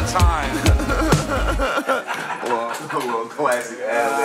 time. Classic.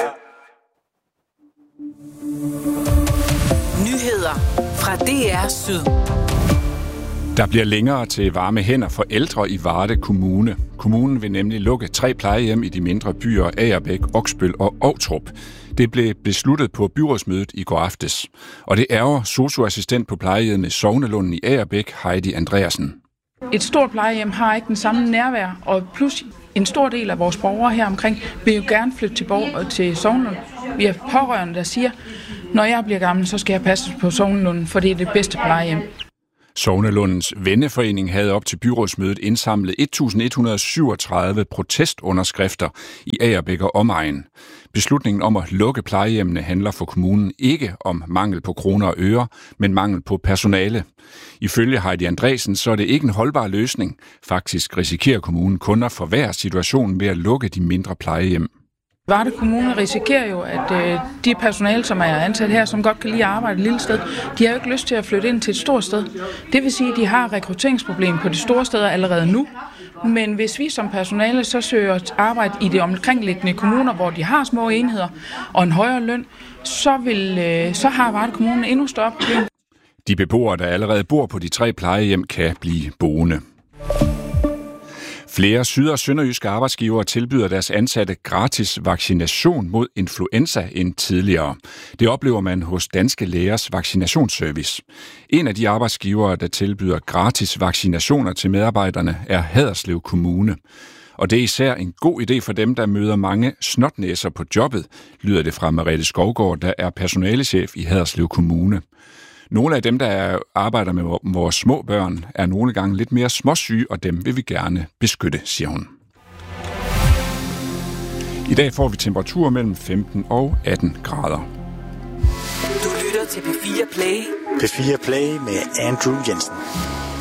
Nyheder fra DR Syd. Der bliver længere til varme hænder for ældre i Varde Kommune. Kommunen vil nemlig lukke 3 plejehjem i de mindre byer Agerbæk, Oksbøl og Ovtrup. Det blev besluttet på byrådsmødet i går aftes. Og det ærger sosu-assistent på plejehjemmet Sognelunden i Agerbæk, Heidi Andreasen. Et stort plejehjem har ikke den samme nærvær, og plus en stor del af vores borgere her omkring vil jo gerne flytte til Sognelunden. Vi har pårørende, der siger, når jeg bliver gammel, så skal jeg passe på Sognelunden, for det er det bedste plejehjem. Sognelundens Venneforening havde op til byrådsmødet indsamlet 1137 protestunderskrifter i Agerbæk og omegn. Beslutningen om at lukke plejehjemmene handler for kommunen ikke om mangel på kroner og øre, men mangel på personale. Ifølge Heidi Andreasen så er det ikke en holdbar løsning. Faktisk risikerer kommunen kun at forværre situationen ved at lukke de mindre plejehjem. Varde Kommune risikerer jo, at de personale, som er ansat her, som godt kan lide at arbejde et lille sted, de har jo ikke lyst til at flytte ind til et stort sted. Det vil sige, at de har rekrutteringsproblemer på de store steder allerede nu. Men hvis vi som personale så søger arbejde i de omkringliggende kommuner, hvor de har små enheder og en højere løn, så har Varde Kommune endnu større problem. De beboere, der allerede bor på de 3 plejehjem, kan blive boende. Flere syd- og sønderjyske arbejdsgivere tilbyder deres ansatte gratis vaccination mod influenza end tidligere. Det oplever man hos Danske Lægers Vaccinationsservice. En af de arbejdsgivere, der tilbyder gratis vaccinationer til medarbejderne, er Haderslev Kommune. Og det er især en god idé for dem, der møder mange snotnæser på jobbet, lyder det fra Merete Skovgaard, der er personalechef i Haderslev Kommune. Nogle af dem, der arbejder med vores små børn, er nogle gange lidt mere småsyge, og dem vil vi gerne beskytte, siger hun. I dag får vi temperaturer mellem 15 og 18 grader. Du lytter til P4 Play. P4 Play med Andrew Jensen.